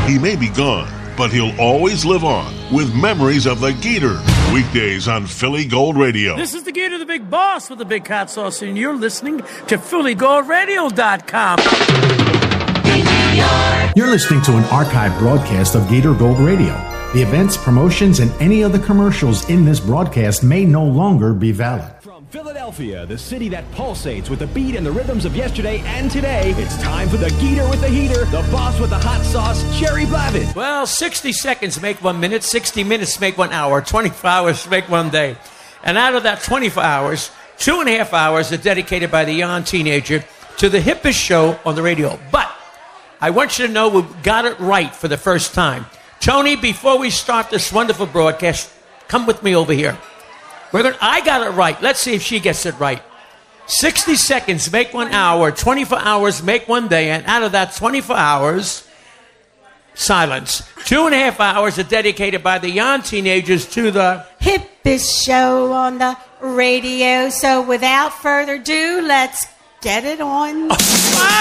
He may be gone, but he'll always live on with memories of the Gator. Weekdays on Philly Gold Radio. This is the Gator, the big boss with the big hot sauce, and you're listening to PhillyGoldRadio.com. You're listening to an archived broadcast of Gator Gold Radio. The events, promotions, and any other commercials in this broadcast may no longer be valid. From Philadelphia, the city that pulsates with the beat and the rhythms of yesterday and today, it's time for the Gator with the heater, the boss with the hot sauce, Jerry Blavin. Well, 60 seconds make 1 minute, 60 minutes make 1 hour, 24 hours make 1 day. And out of that 24 hours, 2.5 hours are dedicated by the young teenager to the hippest show on the radio. But I want you to know we got it right for the first time. Tony, before we start this wonderful broadcast, come with me over here. I got it right. Let's see if she gets it right. 60 seconds make 1 hour, 24 hours make 1 day, and out of that 24 hours, silence. 2.5 hours are dedicated by the young teenagers to the hippest show on the radio. So without further ado, let's get it on.